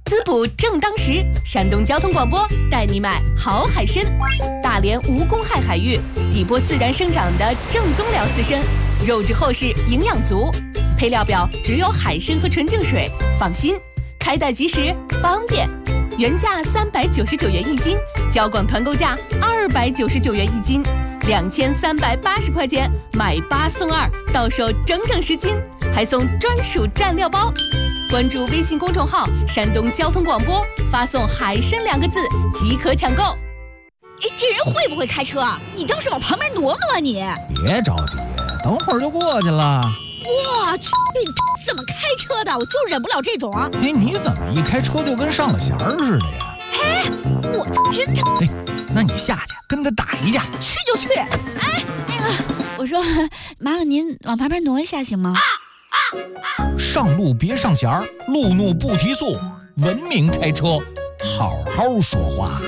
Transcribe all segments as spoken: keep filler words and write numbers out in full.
滋补正当时，山东交通广播带你买好海参。大连无公害海域，底波自然生长的正宗辽刺参，肉质厚实，营养足。配料表只有海参和纯净水，放心，开袋即时，方便。原价三百九十九元一斤，交广团购价二百九十九元一斤，两千三百八十块钱买八送二，到手整整十斤，还送专属蘸料包。关注微信公众号山东交通广播，发送海参两个字即可抢购。 哎，这人会不会开车啊？你倒是往旁边挪挪啊你！ 别着急，等会儿就过去了。 我去，你怎么开车的？我就忍不了这种。 哎，你怎么一开车就跟上了弦儿似的呀？ 哎，我真的。 哎，那你下去跟他打一架。 去就去。哎，那个，我说，麻烦您往旁边挪一下行吗？ 上路别上弦儿，路怒不提速，文明开车，好好说话。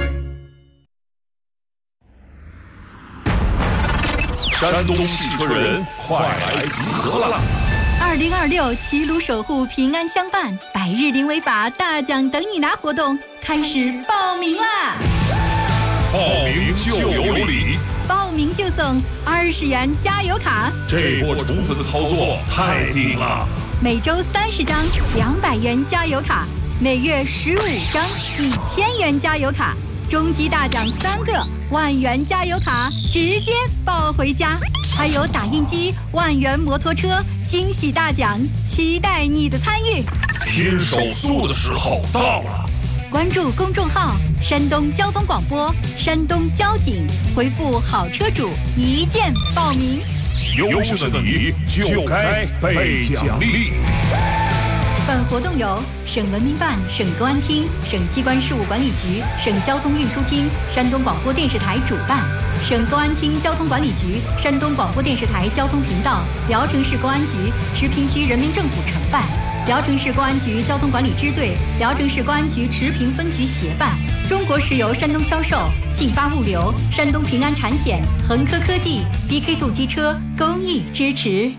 山东汽车人快来集合了！ 二零二六齐鲁守护平安相伴百日零违法大奖等你拿活动开始报名啦！ 报名就有礼， 报名就送二十元加油卡。 这波宠粉操作太顶了！ 每周三十张两百元加油卡，每月十五张一千元加油卡。终极大奖三个万元加油卡，直接抱回家，还有打印机、万元摩托车，惊喜大奖，期待你的参与。 拼手速的时候到了！ 关注公众号山东交通广播、山东交警，回复好车主一键报名。 优秀的你就该被奖励。 本活动由省文明办、省公安厅、省机关事务管理局、省交通运输厅、山东广播电视台主办，省公安厅交通管理局、山东广播电视台交通频道、聊城市公安局、石屏区人民政府承办，聊城市公安局交通管理支队、聊城市公安局池平分局协办，中国石油山东销售、信发物流、山东平安产险、恒科科技、B K 度机车公益支持。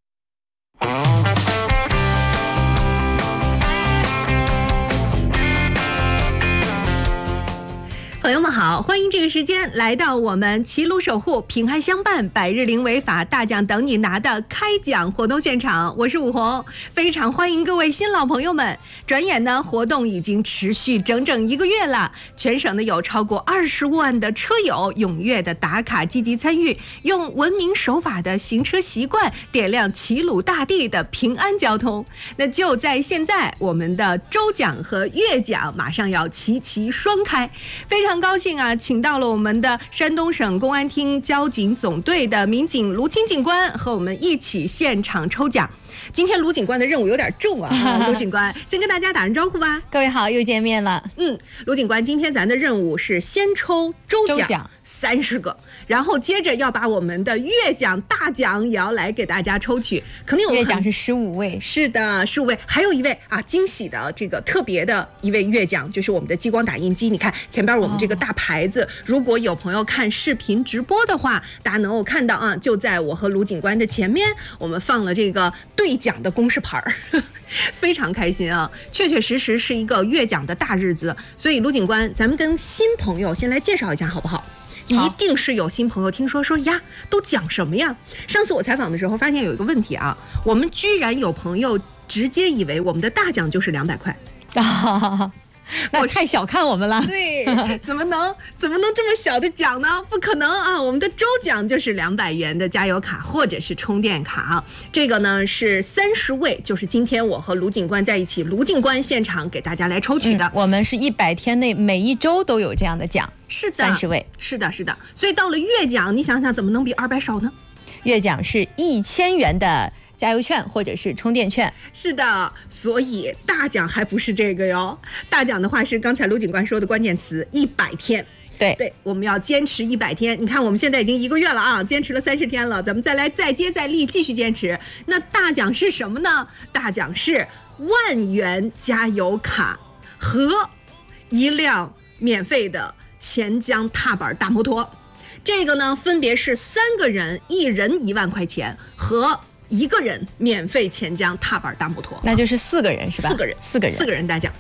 朋友们好，欢迎这个时间来到我们齐鲁守护平安相伴百日零违法大奖等你拿的开奖活动现场，我是武红，非常欢迎各位新老朋友们。转眼呢，活动已经持续整整一个月了，全省呢有超过二十万的车友踊跃的打卡积极参与，用文明守法的行车习惯点亮齐鲁大地的平安交通。那就在现在，我们的周奖和月奖马上要齐齐双开，非常非常高兴啊，请到了我们的山东省公安厅交警总队的民警卢青警官和我们一起现场抽奖。今天卢警官的任务有点重啊，卢警官先跟大家打声招呼吧。 各位好，又见面了。 嗯，卢警官，今天咱的任务是先抽周奖三十个，然后接着要把我们的月奖大奖也要来给大家抽取，肯定有月奖是十五位， 是的，十五位，还有一位啊惊喜的这个特别的一位月奖，就是我们的激光打印机。你看前边我们这个大牌子，哦、如果有朋友看视频直播的话，大家能够看到啊，就在我和卢警官的前面，我们放了这个兑奖的公示牌儿，非常开心啊！确确实实是一个月奖的大日子，所以卢警官，咱们跟新朋友先来介绍一下好不好？一定是有新朋友听说说呀，都讲什么呀？上次我采访的时候发现有一个问题啊，我们居然有朋友直接以为我们的大奖就是两百块。 那太小看我们了。 对，怎么能怎么能这么小的奖呢？不可能啊！我们的周奖就是两百元的加油卡或者是充电卡啊。这个呢是三十位，就是今天我和卢警官在一起，卢警官现场给大家来抽取的。 嗯、我们是一百天内每一周都有这样的奖， 是的， 三十位， 是的，是的。所以到了月奖，你想想怎么能比二百少呢？ 月奖是一千元的加油券或者是充电券。 是的，所以大奖还不是这个哟。大奖的话是刚才卢警官说的关键词，一百天。 对对，我们要坚持一百天。你看我们现在已经一个月了啊，坚持了三十天了，咱们再来再接再厉，继续坚持。那大奖是什么呢？大奖是万元加油卡和一辆免费的钱江踏板大摩托。这个呢，分别是三个人，一人一万块钱和一个人免费钱江踏板大摩托， 那就是四个人是吧？ 四个人， 四个人， 四个人大奖。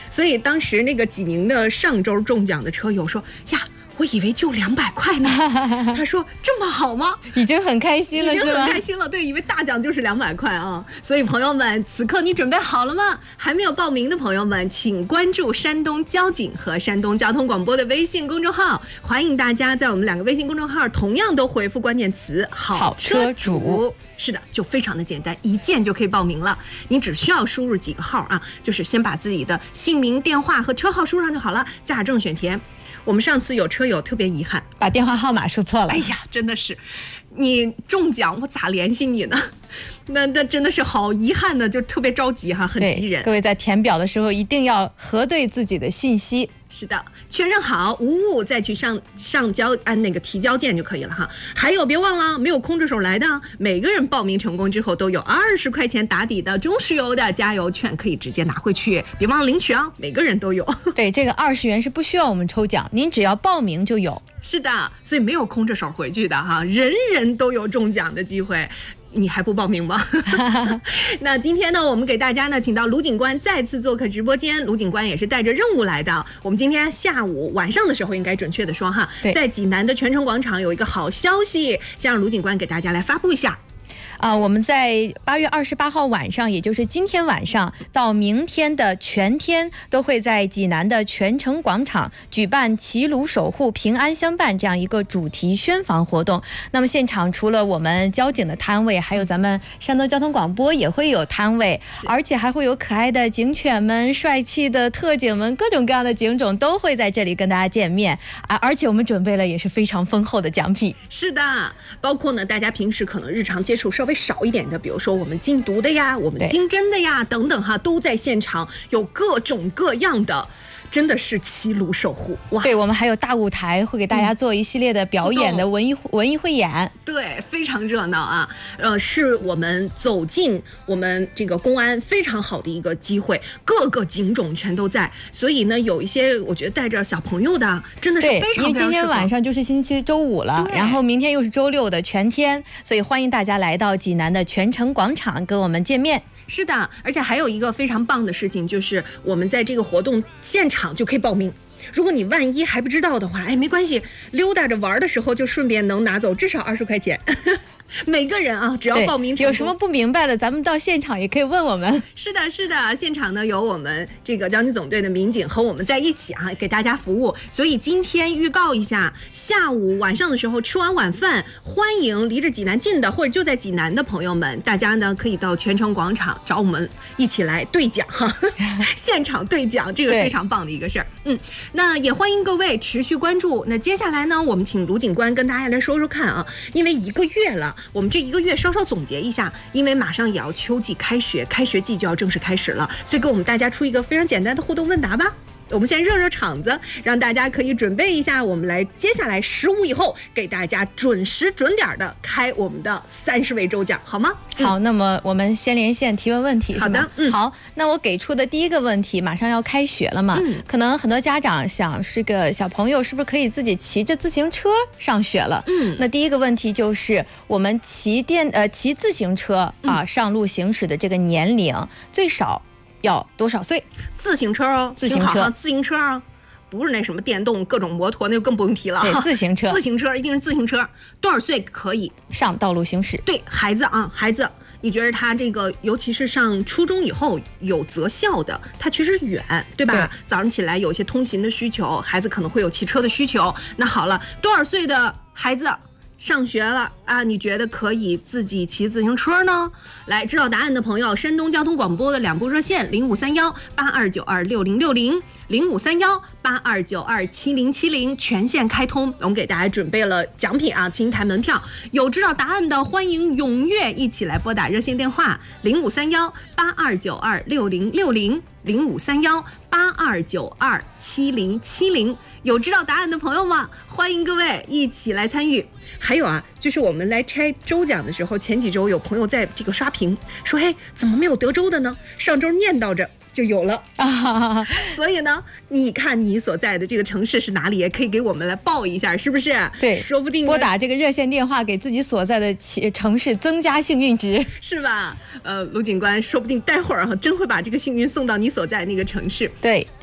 所以当时那个济宁的上周中奖的车友说呀，我以为就两百块呢。他说这么好吗？ 已经很开心了， 已经是吗？ 很开心了，对，以为大奖就是两百块啊。所以朋友们，此刻你准备好了吗？还没有报名的朋友们，请关注山东交警和山东交通广播的微信公众号，欢迎大家在我们两个微信公众号同样都回复关键词“好车主”。是的，就非常的简单，一键就可以报名了。你只需要输入几个号啊，就是先把自己的姓名、电话和车号输上就好了，驾证选填。我们上次有车友特别遗憾， 把电话号码输错了。 哎呀，真的是，你中奖我咋联系你呢？那那真的是好遗憾的，就特别着急哈，很急人。 各位在填表的时候一定要核对自己的信息。 是的，确认好无误再去上上交按那个提交键就可以了哈。还有别忘了，没有空着手来的，每个人报名成功之后都有二十块钱打底的中石油的加油券可以直接拿回去，别忘了领取啊，每个人都有。 对，这个二十元是不需要我们抽奖，您只要报名就有。 是的，所以没有空着手回去的哈，人人都有中奖的机会。你还不报名吗？那今天呢，我们给大家呢请到卢警官再次做客直播间。卢警官也是带着任务来的。我们今天下午晚上的时候，应该准确的说哈，在济南的泉城广场有一个好消息，先让卢警官给大家来发布一下。 啊、呃，我们在八月二十八号晚上，也就是今天晚上到明天的全天，都会在济南的泉城广场举办齐鲁守护平安相伴这样一个主题宣防活动。那么现场除了我们交警的摊位，还有咱们山东交通广播也会有摊位，而且还会有可爱的警犬们、帅气的特警们，各种各样的警种都会在这里跟大家见面啊！而且我们准备了也是非常丰厚的奖品。 是的，包括呢，大家平时可能日常接触稍微少一点的，比如说我们禁毒的呀，我们经侦的呀等等哈，都在现场，有各种各样的，真的是齐鲁守护哇！ 对，我们还有大舞台，会给大家做一系列的表演的文艺、嗯、文艺汇演， 对，非常热闹啊！呃，是我们走进我们这个公安非常好的一个机会，各个警种全都在，所以呢，有一些我觉得带着小朋友的，真的是非常非常适合。因为今天晚上就是星期周五了，然后明天又是周六的全天，所以欢迎大家来到济南的泉城广场跟我们见面。是的，而且还有一个非常棒的事情，就是我们在这个活动现场就可以报名。如果你万一还不知道的话，哎，没关系，溜达着玩的时候就顺便能拿走至少二十块钱。每个人啊，只要报名成功， 有什么不明白的，咱们到现场也可以问我们。 是的，是的，现场呢有我们这个交警总队的民警和我们在一起啊，给大家服务。所以今天预告一下，下午晚上的时候吃完晚饭，欢迎离着济南近的或者就在济南的朋友们，大家呢可以到泉城广场找我们一起来兑奖哈，现场兑奖，这个非常棒的一个事儿。嗯，那也欢迎各位持续关注。那接下来呢，我们请卢警官跟大家来说说看啊，因为一个月了。我们这一个月稍稍总结一下，因为马上也要秋季开学，开学季就要正式开始了，所以给我们大家出一个非常简单的互动问答吧。我们先热热场子，让大家可以准备一下，我们来接下来十五以后给大家准时准点的开我们的三十位周奖，好吗？ 好，嗯、那么我们先连线提问问题。 好的，嗯， 好，那我给出的第一个问题，马上要开学了嘛，嗯、可能很多家长想是个小朋友是不是可以自己骑着自行车上学了？嗯，那第一个问题就是我们骑电呃骑自行车啊、嗯、上路行驶的这个年龄最少要多少岁？ 自行车哦， 自行车， 自行车啊，不是那什么电动各种摩托，那就更不用提了。 对，自行车， 自行车一定是自行车。多少岁可以上道路行驶？ 对，孩子啊，孩子，你觉得他这个，尤其是上初中以后有择校的，他确实远，对吧？对，早上起来有些通勤的需求，孩子可能会有骑车的需求。那好了，多少岁的孩子上学了啊？你觉得可以自己骑自行车呢？来，知道答案的朋友，山东交通广播的两部热线零五三幺八二九二六零六零、零五三幺八二九二七零七零全线开通。我们给大家准备了奖品啊，琴台门票。有知道答案的，欢迎踊跃一起来拨打热线电话零五三幺八二九二六零六零。零五三幺八二九二七零七零，有知道答案的朋友们，欢迎各位一起来参与。还有啊，就是我们来拆周奖的时候，前几周有朋友在这个刷屏说，嘿，怎么没有德州的呢？上周念叨着就有了啊，所以呢，你看你所在的这个城市是哪里，也可以给我们来报一下，是不是？ 对， 说不定拨打这个热线电话，给自己所在的城市增加幸运值， 是吧？呃，卢警官，说不定待会儿哈，真会把这个幸运送到你所在那个城市。 对。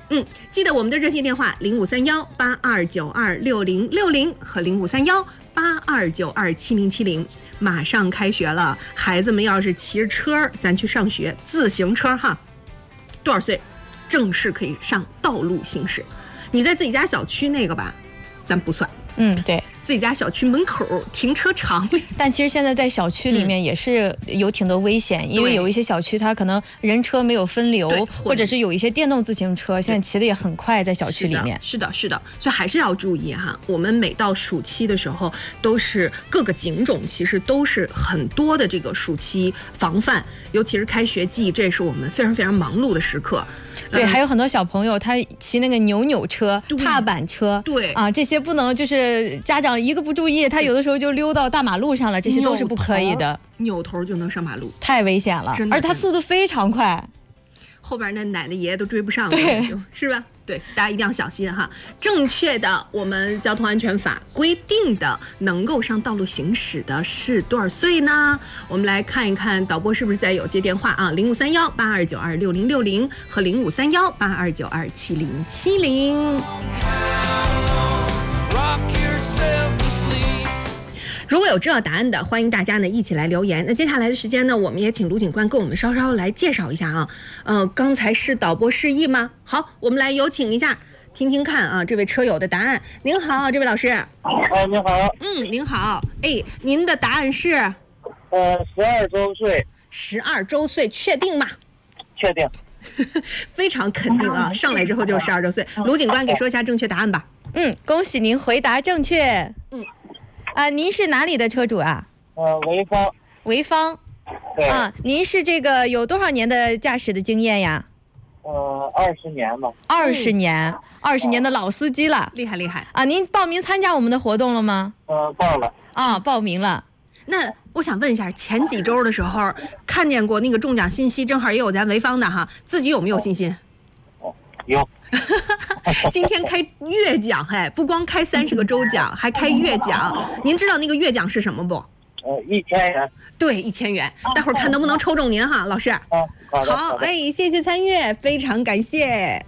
嗯，记得我们的热线电话零五三幺八二九二六零六零和零五三幺八二九二七零七零。马上开学了，孩子们要是骑着车咱去上学，自行车哈，多少岁正式可以上道路行驶？你在自己家小区那个吧，咱不算。 嗯，对， 自己家小区门口停车场里， 但其实现在在小区里面也是有挺多危险，嗯、因为有一些小区它可能人车没有分流，或者是有一些电动自行车现在骑的也很快，在小区里面。 是的，是的，所以还是要注意哈。我们每到暑期的时候，都是各个警种其实都是很多的这个暑期防范，尤其是开学季，这是我们非常非常忙碌的时刻。 对，嗯、还有很多小朋友他骑那个扭扭车、踏板车， 对啊，这些不能就是家长一个不注意，他有的时候就溜到大马路上了，这些都是不可以的。 扭头就能上马路， 太危险了，而且他速度非常快， 后边那奶奶爷爷都追不上了， 对， 是吧？对，大家一定要小心哈。正确的，我们交通安全法规定的能够上道路行驶的是多少岁呢？我们来看一看导播是不是在有接电话啊？零五三幺八二九二六零六零和零五三幺八二九二七零七零。如果有知道答案的，欢迎大家呢一起来留言。那接下来的时间呢，我们也请卢警官跟我们稍稍来介绍一下啊。呃，刚才是导播示意吗？好，我们来有请一下，听听看啊，这位车友的答案。您好，这位老师。 哎，您好。 嗯，您好。哎，您的答案是？ 呃，十二周岁。 十二周岁，确定吗？ 确定。 非常肯定啊，上来之后就十二周岁。卢警官给说一下正确答案吧。 嗯，恭喜您回答正确。 嗯。 啊，您是哪里的车主啊？ 呃，潍坊。 潍坊。 对。 啊，您是这个有多少年的驾驶的经验呀？ 呃，二十年吧。 二十年，二十年的老司机了。 厉害厉害。 啊，您报名参加我们的活动了吗？ 呃，报了。 啊，报名了。 那我想问一下，前几周的时候看见过那个中奖信息，正好也有咱潍坊的哈，自己有没有信心？ 有。 今天开月奖，嘿，不光开三十个周奖，还开月奖。您知道那个月奖是什么不？ 呃，一千元。 对，一千元。待会儿看能不能抽中您哈，老师。 啊，好的。 好，哎，谢谢参与，非常感谢。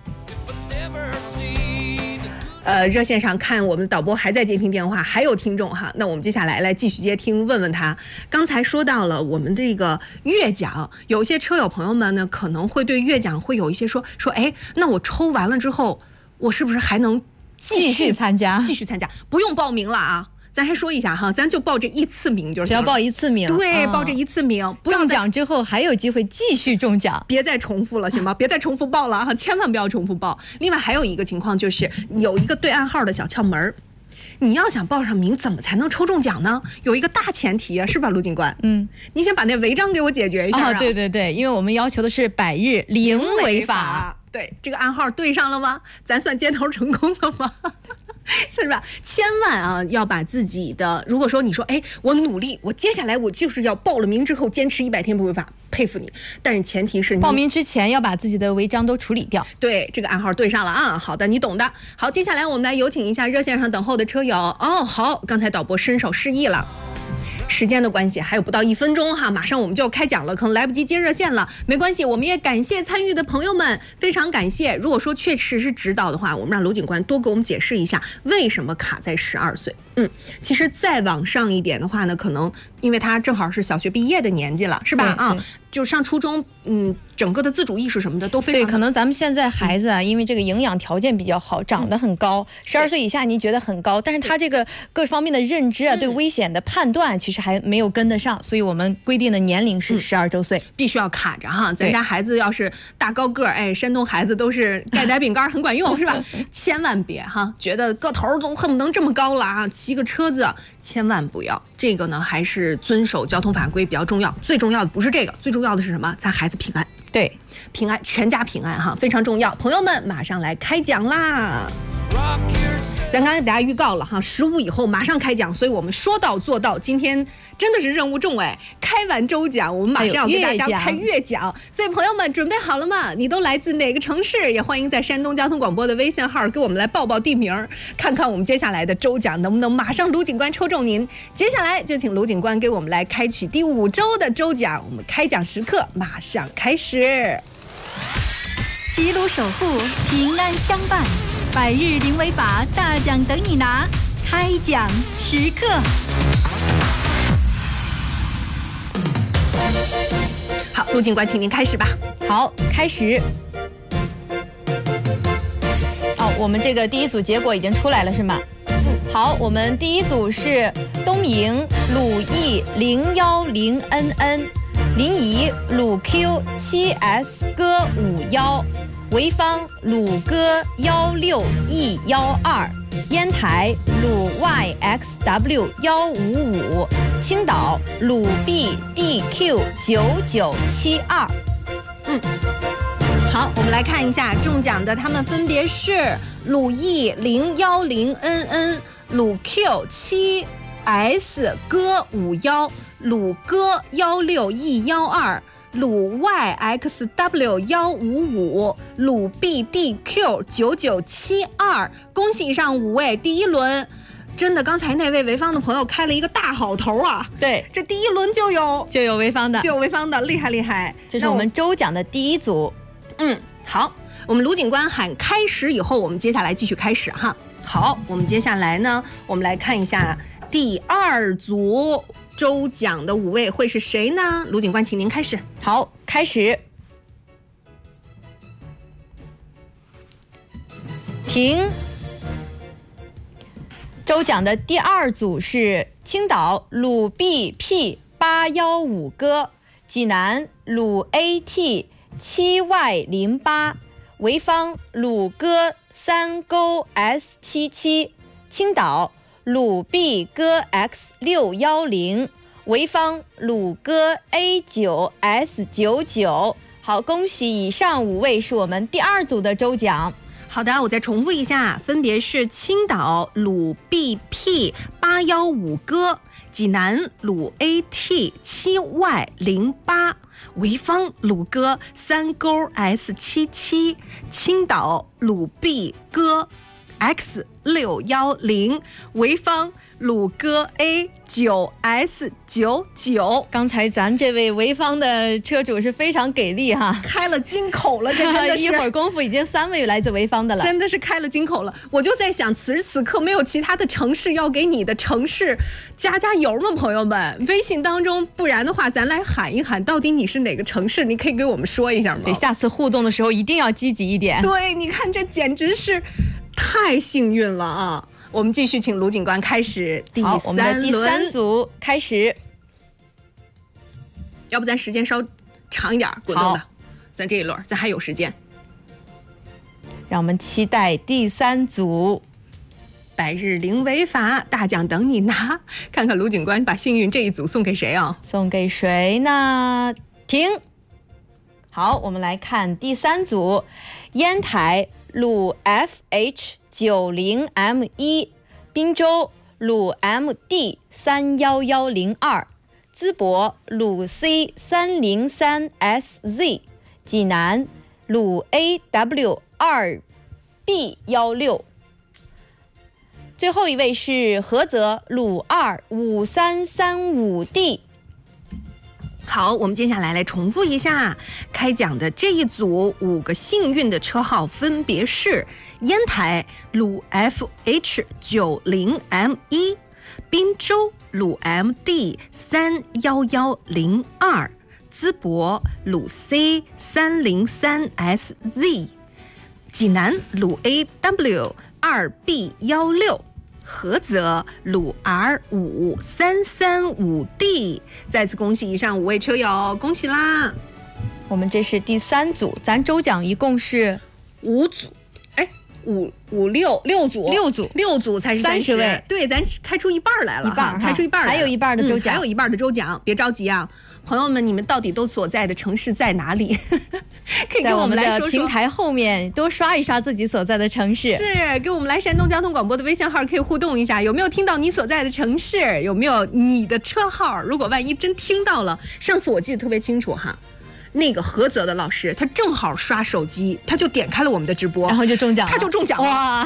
呃，热线上看我们的导播还在接听电话，还有听众哈，那我们接下来来继续接听，问问他。刚才说到了我们这个月奖，有些车友朋友们呢可能会对月奖会有一些说说，哎，那我抽完了之后，我是不是还能继续参加？ 继续参加，不用报名了啊。咱还说一下哈，咱就报这一次名就行了， 只要报一次名， 对， 嗯、 报这一次名，不中奖之后还有机会继续中奖， 别再重复了，行吗？别再重复报了哈，千万不要重复报。另外还有一个情况就是有一个对暗号的小窍门，你要想报上名，怎么才能抽中奖呢？有一个大前提啊，是吧，卢警官？ 嗯， 你先把那违章给我解决一下啊。 哦、对对对，因为我们要求的是百日零违法。 对，这个暗号对上了吗？咱算接头成功了吗？是吧？千万啊，要把自己的，如果说你说，哎，我努力，我接下来我就是要报了名之后坚持一百天不违法，佩服你。但是前提是你报名之前要把自己的违章都处理掉。 对，这个暗号对上了啊。好的，你懂的。好，接下来我们来有请一下热线上等候的车友。哦，好，刚才导播伸手示意了。时间的关系，还有不到一分钟哈，马上我们就要开讲了，可能来不及接热线了，没关系，我们也感谢参与的朋友们，非常感谢。如果说确实是指导的话，我们让卢警官多给我们解释一下为什么卡在十二岁。嗯，其实再往上一点的话呢，可能因为他正好是小学毕业的年纪了，是吧？啊，就上初中，嗯，整个的自主意识什么的都非常。 对，可能咱们现在孩子啊，因为这个营养条件比较好，长得很高，十二岁以下您觉得很高，但是他这个各方面的认知啊，对危险的判断其实还没有跟得上，所以我们规定的年龄是十二周岁， 必须要卡着哈。咱家孩子要是大高个儿，哎，山东孩子都是盖奶饼干很管用，是吧？千万别哈，觉得个头都恨不能这么高了啊，骑个车子千万不要。这个呢，还是遵守交通法规比较重要。最重要的不是这个，最重要的是什么？咱孩子平安。 对， 平安，全家平安哈，非常重要。朋友们，马上来开讲啦！咱刚才给大家预告了哈，十五以后马上开讲，所以我们说到做到。今天真的是任务重哎，开完周讲，我们马上要给大家开月讲。所以朋友们准备好了吗？你都来自哪个城市？也欢迎在山东交通广播的微信号给我们来报报地名，看看我们接下来的周讲能不能马上卢警官抽中您。接下来就请卢警官给我们来开启第五周的周讲，我们开讲时刻马上开始。 齐鲁守护，平安相伴，百日零违法，大奖等你拿，开奖时刻。 好，陆警官，请您开始吧。 好，开始。哦，我们这个第一组结果已经出来了，是吗？好，我们第一组是东营鲁 E 零幺零 N N， 临沂鲁 Q 七 S 哥五幺，潍坊鲁哥幺六 E 幺二，烟台鲁 Y X W 幺五五，青岛鲁 B D Q 九九七二。 嗯，好，我们来看一下中奖的，他们分别是鲁 E 零幺零 N N、鲁 Q 七 S 哥五幺、鲁哥幺六 E 幺二、鲁 Y X W 幺五五、鲁 B D Q 九九七二。恭喜以上五位，第一轮。真的，刚才那位潍坊的朋友开了一个大好头啊！ 对， 这第一轮就有就有潍坊的， 就有潍坊的，厉害厉害！ 这是我们周奖的第一组。 嗯，好，我们卢警官喊开始以后，我们接下来继续开始哈。好，我们接下来呢，我们来看一下第二组周奖的五位会是谁呢？卢警官，请您开始。 好，开始。停。周奖的第二组是青岛鲁 B P 八一五哥，济南鲁 A T 七 Y 零八，潍坊鲁哥三勾 S 七七，青岛鲁 B 哥 X 六一零，潍坊鲁哥 A 九 S 九九。好，恭喜以上五位是我们第二组的周奖。 好的，我再重复一下，分别是青岛鲁 B P 八一五哥，济南鲁 A T 七 Y 零八，潍坊鲁哥三勾 S 七七，青岛鲁 B 哥 X 六一零，潍坊鲁哥 A 九 S 九九。 刚才咱这位潍坊的车主是非常给力哈， 开了金口了，这真的是一会儿功夫已经三位来自潍坊的了， 真的是开了金口了。我就在想，此时此刻没有其他的城市要给你的城市加加油吗？朋友们，微信当中，不然的话，咱来喊一喊，到底你是哪个城市？你可以给我们说一下吗？ 对，下次互动的时候一定要积极一点。 对，你看这简直是太幸运了啊！我们继续请卢警官开始第三轮， 我们的第三组开始。 要不咱时间稍长一点，滚动的，咱这一轮咱还有时间。 让我们期待第三组。 百日零违法，大奖等你拿。看看卢警官把幸运这一组送给谁啊？ 送给谁呢？停。好，我们来看第三组，烟台鲁 F H 九零 M 一，滨州鲁 M D 三一一零二，淄博鲁 C 三零三 S Z， 济南鲁 A W 二 B 一六。最后一位是菏泽鲁二五三三五 D。 好，我们接下来来重复一下开奖的这一组五个幸运的车号，分别是烟台鲁 F H 九零 M 一，滨州鲁 M D 三一一零二，淄博鲁 C 三零三 S Z， 济南鲁 A W 二 B 一六。菏泽鲁 R 五三三五 D， 再次恭喜以上五位车友，恭喜啦！ 我们这是第三组，咱周奖一共是五组，哎，五五六六组， 六组， 六组才是三十位， 对，咱开出一半来了， 一半开出一半来了， 还有一半的周奖、 嗯，还有一半的周奖，别着急啊，朋友们，你们到底都所在的城市在哪里？可以在我们的平台后面多刷一刷自己所在的城市， 是给我们来山东交通广播的微信号可以互动一下，有没有听到你所在的城市？有没有你的车号？如果万一真听到了，上次我记得特别清楚哈，那个菏泽的老师他正好刷手机，他就点开了我们的直播， 然后就中奖了， 他就中奖了，哇！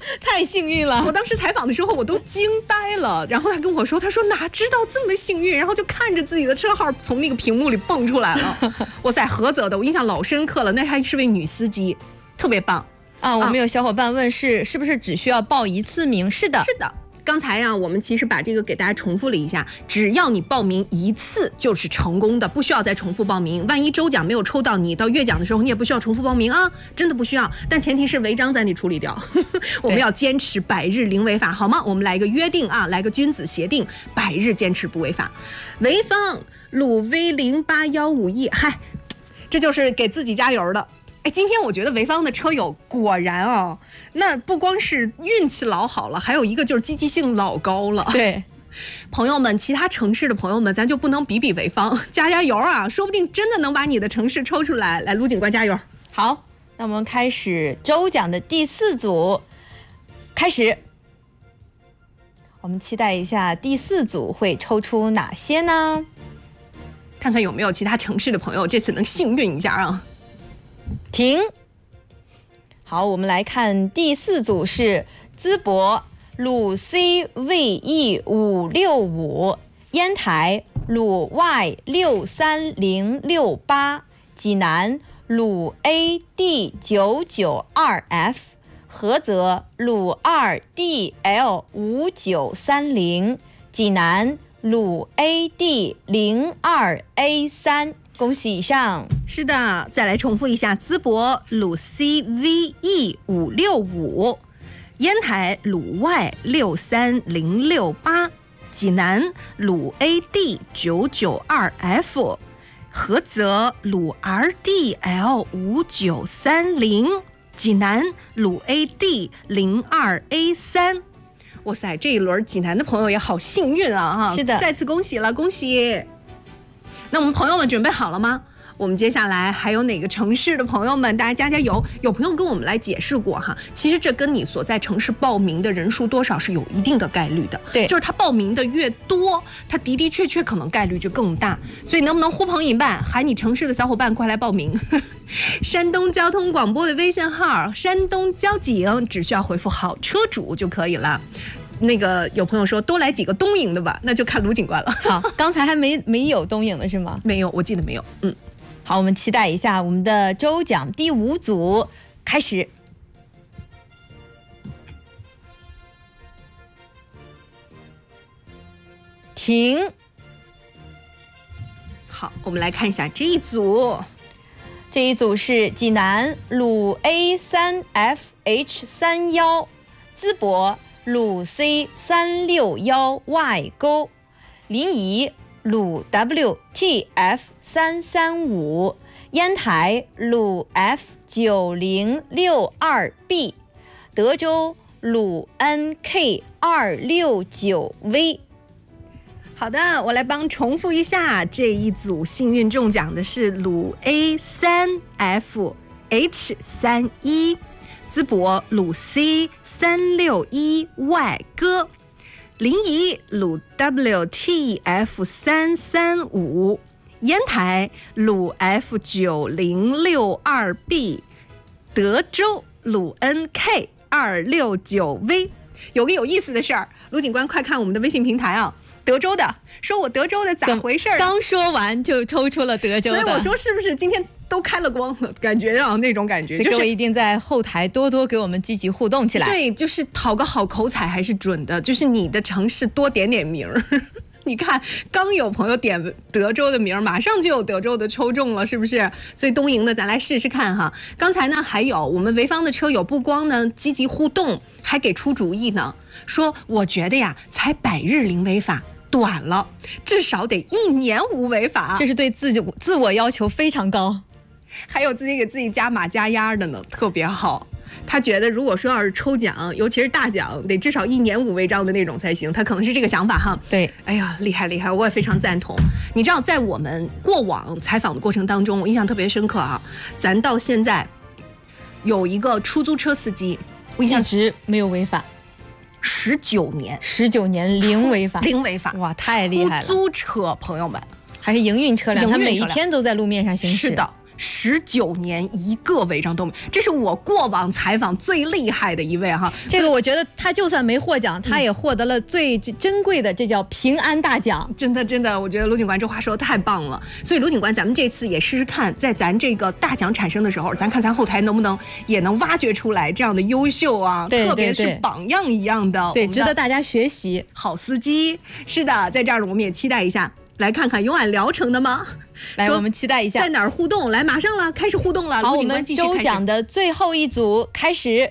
太幸运了！ 我当时采访的时候我都惊呆了，然后他跟我说，他说哪知道这么幸运，然后就看着自己的车号从那个屏幕里蹦出来了。哇塞，菏泽的，我印象老深刻了，那还是位女司机，特别棒啊！我们有小伙伴问是是不是只需要报一次名？是的， 是的。刚才啊，我们其实把这个给大家重复了一下，只要你报名一次就是成功的，不需要再重复报名。万一周奖没有抽到你，到月奖的时候你也不需要重复报名啊，真的不需要。但前提是违章咱得处理掉，我们要坚持百日零违法，好吗？我们来个约定啊，来个君子协定，百日坚持不违法。潍坊鲁 V 零八一五一，嗨，这就是给自己加油的。哎，今天我觉得潍坊的车友果然啊，那不光是运气老好了，还有一个就是积极性老高了。 对， 朋友们，其他城市的朋友们，咱就不能比比潍坊，加加油啊！说不定真的能把你的城市抽出来。来，卢警官加油！ 好，那我们开始周奖的第四组，开始。我们期待一下第四组会抽出哪些呢？ 看看有没有其他城市的朋友这次能幸运一下啊！ 停。好，我们来看第四组是淄博鲁 C V E 五六五，烟台鲁 Y 六三零六八，济南鲁 A D 九九二 F， 菏泽鲁 二 D L 五九三零，济南鲁 A D 零二 A 三。恭喜以上。 是的，再来重复一下：淄博鲁 C V E 五六五，烟台鲁 Y 六三零六八，济南鲁 A D 九九二 F， 菏泽鲁 R D L 五九三零，济南鲁 A D 零二 A 三。哇塞，这一轮济南的朋友也好幸运啊！哈， 是的， 再次恭喜了，恭喜！那我们朋友们准备好了吗？我们接下来还有哪个城市的朋友们，大家加加油！有朋友跟我们来解释过哈，其实这跟你所在城市报名的人数多少是有一定的概率的。 对， 就是他报名的越多，他的的确确可能概率就更大。所以能不能呼朋引伴，喊你城市的小伙伴快来报名？山东交通广播的微信号山东交警，只需要回复好车主就可以了。那个有朋友说多来几个东营的吧，那就看卢警官了。 好，刚才还没没有东营的是吗？ 没有，我记得没有。嗯， 好，我们期待一下我们的周奖第五组开始。停。 好，我们来看一下这一组。 这一组是济南鲁 A 三 F H 三一，淄博鲁 C 三六一 Y 勾，临沂鲁 W T F 三三五，烟台鲁 F 九零六二 B， 德州鲁 N K 二六九 V。 好的，我来帮重复一下，这一组幸运中奖的是鲁 A 三 F H 三一，淄博鲁 C 三六一 Y 哥，临沂鲁 W T F 三三五，烟台鲁 F 九零六二 B， 德州鲁 N K 二六九 V。 有个有意思的事儿，卢警官快看我们的微信平台啊，德州的说我德州的咋回事？ 刚说完就抽出了德州的， 所以我说是不是今天都开了光了？感觉啊，那种感觉， 就是各位一定在后台多多给我们积极互动起来。 对，就是讨个好口彩还是准的，就是你的城市多点点名儿。你看，刚有朋友点德州的名儿，马上就有德州的抽中了，是不是？所以东营的咱来试试看哈。刚才呢，还有我们潍坊的车友不光呢积极互动，还给出主意呢，说我觉得呀，才百日零违法短了，至少得一年无违法。 这是对自己自我要求非常高。 还有自己给自己加码加压的呢，特别好。他觉得如果说要是抽奖，尤其是大奖，得至少一年无违章的那种才行，他可能是这个想法哈。 对， 哎呀，厉害厉害，我也非常赞同。你知道，在我们过往采访的过程当中，我印象特别深刻啊。咱到现在有一个出租车司机，我印象一直没有违法， 十九年， 十九年零违法， 零违法， 哇，太厉害了！ 出租车朋友们， 还是营运车辆， 营运车辆它每一天都在路面上行驶。 是的。 十九年一个违章都没有，这是我过往采访最厉害的一位哈。 这个我觉得他就算没获奖，他也获得了最珍贵的，这叫平安大奖。 真的真的，我觉得卢警官这话说的太棒了。所以卢警官，咱们这次也试试看，在咱这个大奖产生的时候，咱看咱后台能不能也能挖掘出来这样的优秀啊， 对对对， 特别是榜样一样的， 对，值得大家学习。 好司机，是的，在这儿我们也期待一下。来看看有俺聊城的吗？ 来，我们期待一下， 在哪儿互动？来，马上了，开始互动了。 好，我们周奖的最后一组开始。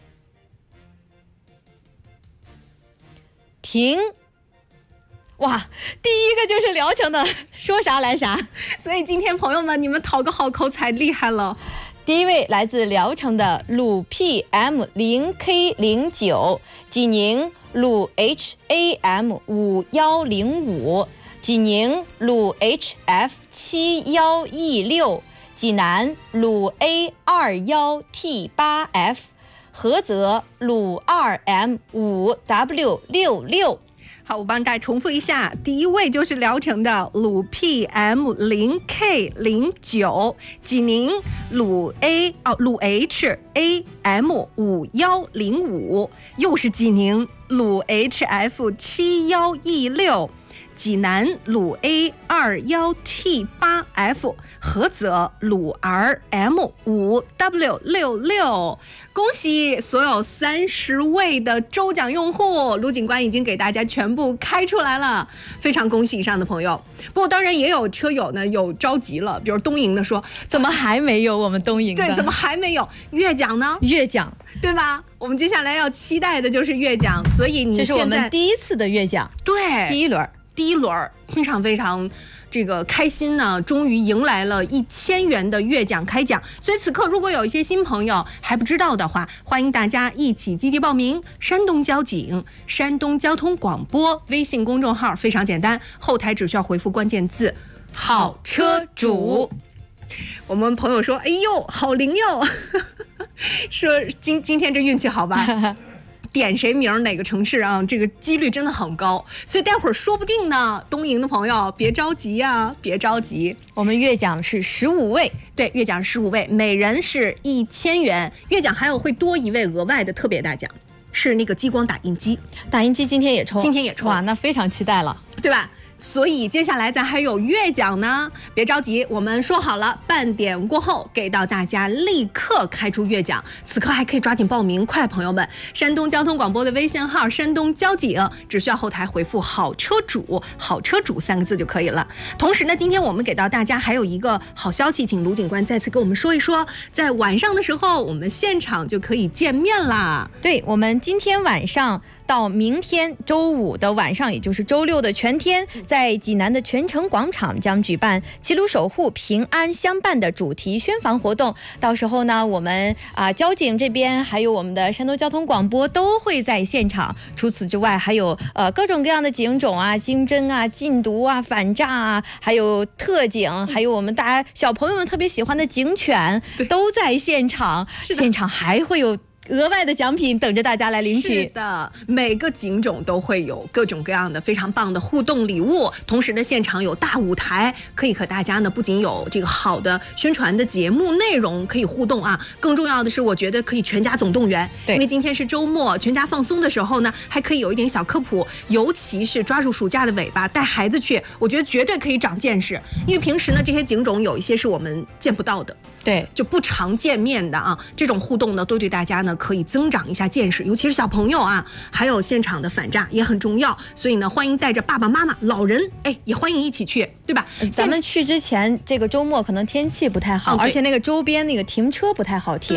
停！哇，第一个就是聊城的，说啥来啥。 所以今天朋友们，你们讨个好口彩，厉害了。 第一位来自聊城的鲁 P M 零 K 零九，济宁鲁 H A M 五一零五。济宁鲁 H F 七一 E 六，济南鲁 A 二一 T 八 F， 菏泽鲁 二 M 五 W 六六。 好，我帮大家重复一下，第一位就是聊城的鲁 P M 零 K 零九，济宁鲁 A 哦鲁 H A M 五一零五，又是济宁鲁 H F 七一 E 六。济南鲁 A 二一 T 八 F， 菏泽鲁 R M 五 W 六六。恭喜所有三十位的周奖用户，卢警官已经给大家全部开出来了，非常恭喜以上的朋友。不过当然也有车友呢有着急了，比如东营的说怎么还没有我们东营的？ 对，怎么还没有粤奖呢？ 粤奖， 对吧？我们接下来要期待的就是粤奖，所以你这是我们第一次的粤奖， 对， 第一轮。 第一轮非常非常这个开心呢，终于迎来了一千元的粤奖开奖。所以此刻如果有一些新朋友还不知道的话，欢迎大家一起积极报名山东交警山东交通广播微信公众号，非常简单，后台只需要回复关键字好车主。我们朋友说哎呦好灵哟说今今天这运气好吧点谁名哪个城市啊，这个几率真的很高，所以待会儿说不定呢，东营的朋友别着急呀、啊，别着急。 我们粤奖是十五位， 对，粤奖十五位，每人是一千元。粤奖还有会多一位额外的特别大奖，是那个激光打印机。 打印机今天也抽， 今天也抽， 哇，那非常期待了， 对吧？所以接下来咱还有粤奖呢，别着急，我们说好了，半点过后给到大家立刻开出粤奖。此刻还可以抓紧报名，快朋友们！山东交通广播的微信号山东交警，只需要后台回复好车主好车主三个字就可以了。同时呢，今天我们给到大家还有一个好消息，请卢警官再次跟我们说一说，在晚上的时候我们现场就可以见面啦。 对，我们今天晚上到明天周五的晚上，也就是周六的全天，在济南的泉城广场将举办齐鲁守护平安相伴的主题宣防活动。到时候呢，我们啊、呃、交警这边还有我们的山东交通广播都会在现场。除此之外，还有呃各种各样的警种啊，经侦啊、禁毒啊、反诈啊，还有特警，还有我们大家小朋友们特别喜欢的警犬都在现场。现场还会有额外的奖品等着大家来领取。 是的，每个警种都会有各种各样的非常棒的互动礼物，同时呢，现场有大舞台，可以和大家呢不仅有这个好的宣传的节目内容可以互动啊，更重要的是，我觉得可以全家总动员。 对， 因为今天是周末，全家放松的时候呢，还可以有一点小科普，尤其是抓住暑假的尾巴，带孩子去，我觉得绝对可以长见识。因为平时呢，这些警种有一些是我们见不到的。 对， 就不常见面的啊，这种互动呢，都对大家呢可以增长一下见识，尤其是小朋友啊，还有现场的反诈也很重要，所以呢，欢迎带着爸爸妈妈、老人，哎，也欢迎一起去，对吧？ 咱们去之前，这个周末可能天气不太好， 哦、 而且那个周边那个停车不太好停。